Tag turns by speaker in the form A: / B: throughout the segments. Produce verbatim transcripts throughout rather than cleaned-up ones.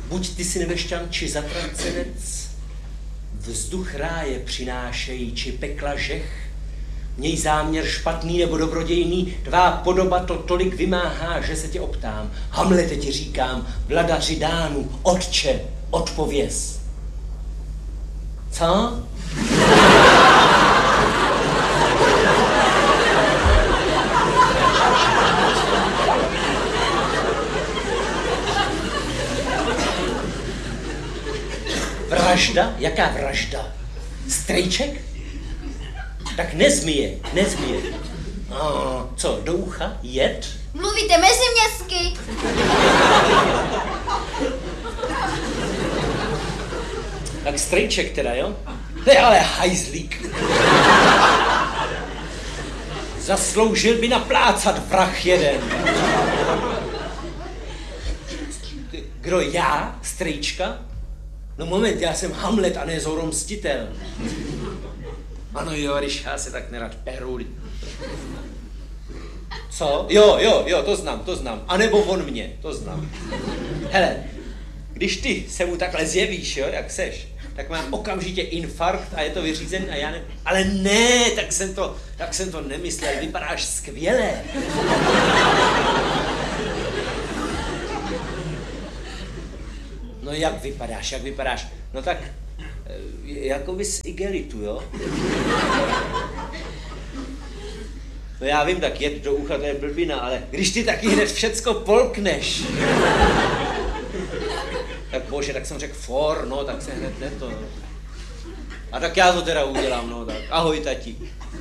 A: buď ty si nevešťan, či zatracenec, vzduch ráje přinášejí, či pekla žech, měj záměr špatný nebo dobrodějný, tvá podoba to tolik vymáhá, že se tě optám. Hamlete ti říkám, vladaři Dánů, otče, odpověz. Co? Vražda? Jaká vražda? Strejček? Tak nezmije, nezmije. No, co, do ucha? Jed?
B: Mluvíte meziměstsky.
A: Tak strejček teda, jo? To je ale hajzlík. Zasloužil by naplácat vrah jeden. Kdo, já? Strejčka? No moment, já jsem Hamlet a ne Zoromstitel. Ano jo, když já se tak nerad peru. Co? Jo, jo, jo, to znám, to znám. A nebo on mě, to znám. Hele, když ty se mu takhle zjevíš, jo, jak seš, tak mám okamžitě infarkt a je to vyřízený a já ne... Ale ne, tak jsem to, tak jsem to nemyslel, vypadáš skvěle. No jak vypadáš, jak vypadáš? No tak, jako bys igelitu, jo? No já vím, tak jet do ucha, to je blbina, ale když ty taky hned všecko polkneš. Tak bože, tak jsem řekl for, no, tak se hned ne to. A tak já to teda udělám, no, tak ahoj, tati.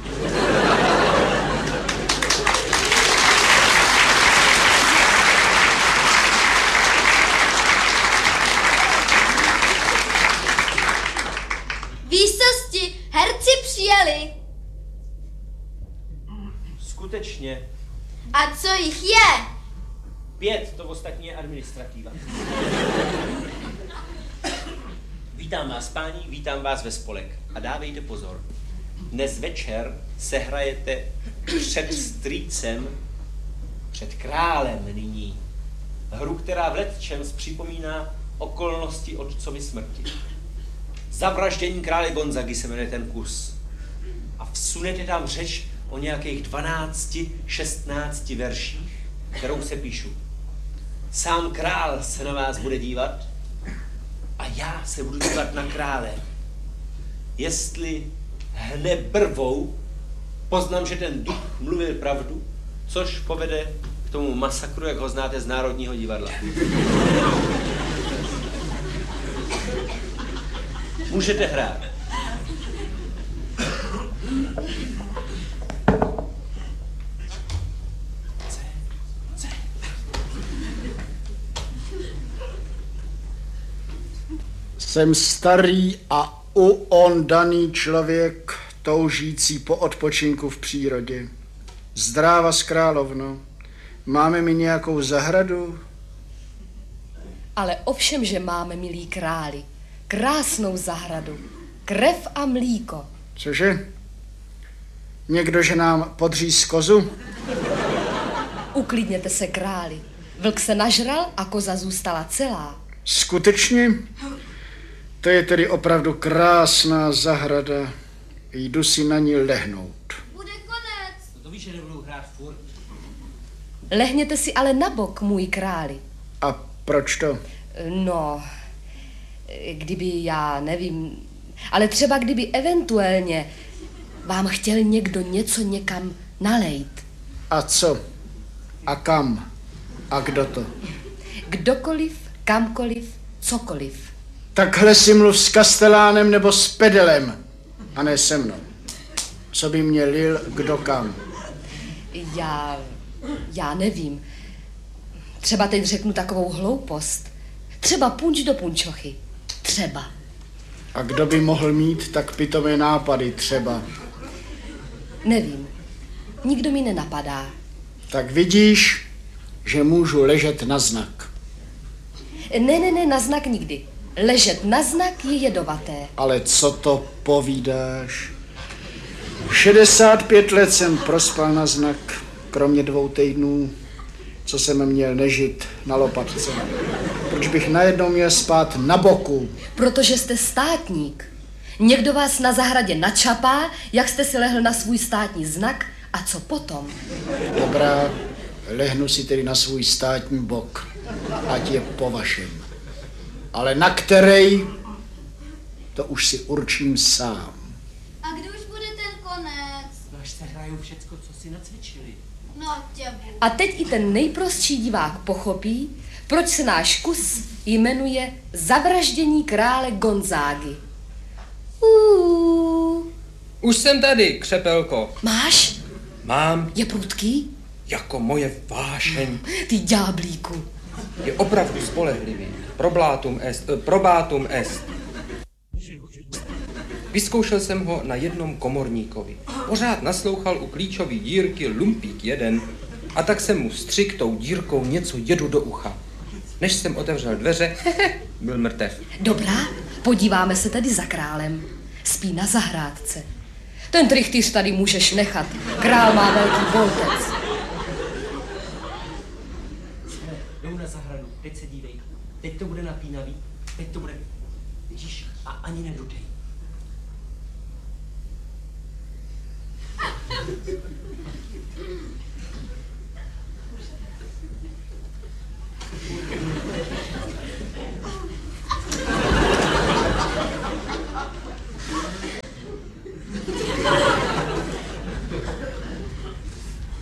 B: Výsosti, herci přijeli.
A: Skutečně.
B: A co jich je?
A: Pět, to ostatní je administrativa. Vítám vás, páni, vítám vás ve spolek. A dávejte pozor. Dnes večer se hrajete před strýcem, před králem nyní. Hru, která v letčems připomíná okolnosti otcovy smrti. Zavraždění krále Gonzagy se jmenuje ten kus. A vsunete tam řeč o nějakých dvanácti, šestnácti verších, kterou se píšu. Sám král se na vás bude dívat a já se budu dívat na krále. Jestli hne brvou, poznám, že ten duch mluvil pravdu, což povede k tomu masakru, jak ho znáte z Národního divadla. Můžete hrát.
C: Jsem starý a uondaný člověk, toužící po odpočinku v přírodě. Zdráva z královno, máme mi nějakou zahradu?
D: Ale ovšem, že máme, milí králi, krásnou zahradu, krev a mlíko.
C: Cože? Někdo, že nám podříz kozu?
D: Uklidněte se, králi. Vlk se nažral a koza zůstala celá.
C: Skutečně? To je tedy opravdu krásná zahrada. Jdu si na ní lehnout.
B: Bude konec.
A: No to víš, že nebudou hrát furt.
D: Lehněte si ale na bok, můj králi.
C: A proč to?
D: No, kdyby, já nevím, ale třeba kdyby eventuálně vám chtěl někdo něco někam nalejt.
C: A co? A kam? A kdo to?
D: Kdokoliv, kamkoliv, cokoliv.
C: Takhle si mluv s kastelánem nebo s pedelem, a ne se mnou. Co by mě lil kdo kam?
D: Já, já nevím. Třeba teď řeknu takovou hloupost. Třeba punč do punčochy. Třeba.
C: A kdo by mohl mít tak pitomé nápady třeba?
D: Nevím. Nikdo mi nenapadá.
C: Tak vidíš, že můžu ležet na znak.
D: Ne, ne, ne, na znak nikdy. Ležet na znak je jedovaté.
C: Ale co to povídáš? šedesát pět let jsem prospal na znak, kromě dvou týdnů, co jsem měl nežit na lopatce. Proč bych najednou měl spát na boku?
D: Protože jste státník. Někdo vás na zahradě načapá, jak jste si lehl na svůj státní znak a co potom?
C: Dobrá, lehnu si tedy na svůj státní bok, ať je po vašem. Ale na který, to už si určím sám.
B: A kdy už bude ten konec?
A: Až se hrajou všecko, co si nacvičili.
B: No tě
D: A teď i ten nejprostší divák pochopí, proč se náš kus jmenuje Zavraždění krále Gonzágy. Uuu.
E: Už jsem tady, křepelko.
D: Máš?
E: Mám
D: Je prudký?
E: jako moje vášeň.
D: Ty ďáblíku.
E: Je opravdu spolehlivý. Probatum est, eh, probatum est. Vyzkoušel jsem ho na jednom komorníkovi. Pořád naslouchal u klíčové dírky lumpík jeden a tak jsem mu vstřik tou dírkou něco jedu do ucha. Než jsem otevřel dveře, byl mrtev.
D: Dobrá, podíváme se tedy za králem. Spí na zahrádce. Ten trichtýř tady můžeš nechat. Král má velký boltec.
A: Jdou na zahradu, teď se dívej. Teď to bude napínavý, teď to bude... Ježíš, a ani nedudej.